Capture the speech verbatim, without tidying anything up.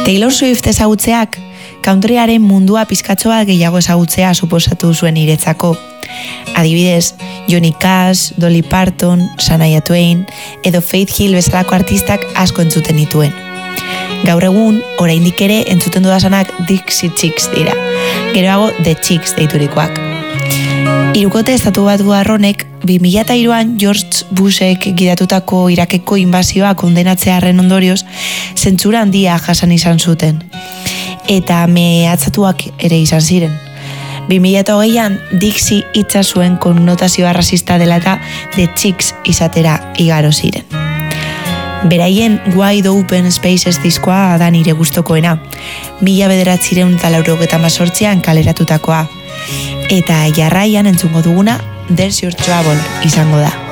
Taylor Swift ezagutzeak, countryaren mundua pizkatxoa gehiago ezagutzea suposatu zuen niretzako. Adibidez, Johnny Cash, Dolly Parton, Shania Twain edo Faith Hill bezalako artistak asko entzuten nituen. Gaur egun, oraindik ere entzuten dudasanak Dixie Chicks dira, geroago The Chicks deiturikoak. Hirukote estatu batuar honek, bi mila hiruan George Bushek gidatutako Irakeko inbazioa kondenatzearen ondorioz, zentsura handia jasan izan zuten. Eta mehatzatuak ere izan ziren. bi mila hogeian Dixie hitza zuen konnotazioa rasista dela eta The Chicks izatera igaro ziren. Beraien Wide Open Spaces diskoa da nire gustokoena, mila bederatzireun eta laurogeta mazortzian kaleratutakoa. Eta jarraian entzungo duguna There's Your Trouble izango da.